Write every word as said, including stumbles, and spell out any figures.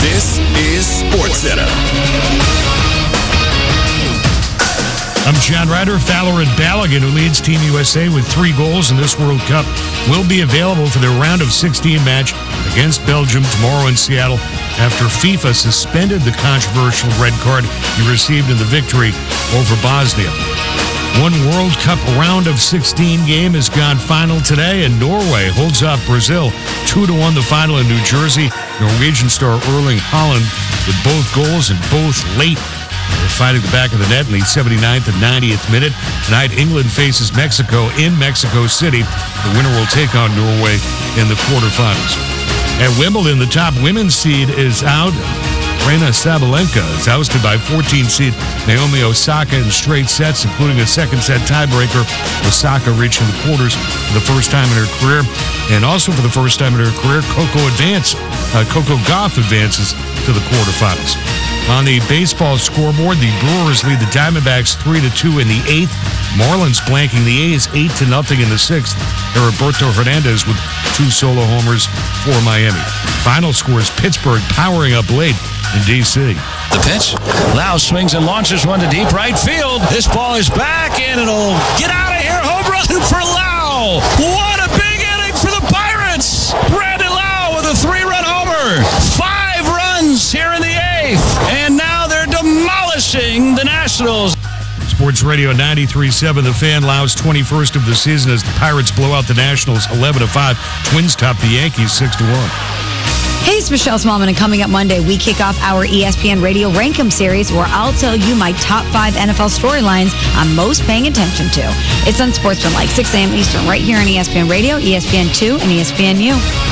This is SportsCenter. I'm John Ryder. Fowler and Balogun, who leads Team U S A with three goals in this World Cup, will be available for their round of sixteen match against Belgium tomorrow in Seattle after FIFA suspended the controversial red card he received in the victory over Bosnia. One World Cup round of sixteen game has gone final today, and Norway holds off Brazil two to one the final in New Jersey. Norwegian star Erling Haaland with both goals and both late. They're fighting the back of the net in the seventy-ninth and ninetieth minute. Tonight, England faces Mexico in Mexico City. The winner will take on Norway in the quarterfinals. At Wimbledon, the top women's seed is out. Aryna Sabalenka is ousted by fourteen seed Naomi Osaka in straight sets, including a second-set tiebreaker. Osaka reaching the quarters for the first time in her career. And also for the first time in her career, Coco advance, uh, Coco Gauff advances to the quarterfinals. On the baseball scoreboard, the Brewers lead the Diamondbacks three to two in the eighth. Marlins blanking the A's eight to nothing in the sixth. Heriberto Hernandez with two solo homers for Miami. Final scores, Pittsburgh powering up late in D C. The pitch. Lau swings and launches one to deep right field. This ball is back and it'll get out of here. Home run for Lau. What a big inning for the Pirates. Brandon Lau with a three-run homer. Five runs here in the eighth. And now they're demolishing the Nationals. Sports Radio ninety-three point seven, The Fan. Lau's twenty-first of the season as the Pirates blow out the Nationals eleven to five. Twins top the Yankees six to one. Hey, it's Michelle Smallman, and coming up Monday, we kick off our E S P N Radio Rankum series, where I'll tell you my top five N F L storylines I'm most paying attention to. It's on Sportsman, like six a.m. Eastern, right here on E S P N Radio, E S P N two, and E S P N U.